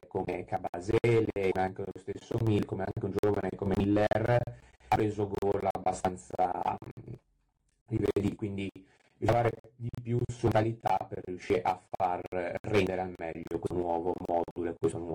come Cabasele, come anche lo stesso Mil, come anche un giovane come Miller, ha preso gol abbastanza rivedi, quindi lavorare di più su mentalità per riuscire a far rendere al meglio questo nuovo modulo e questo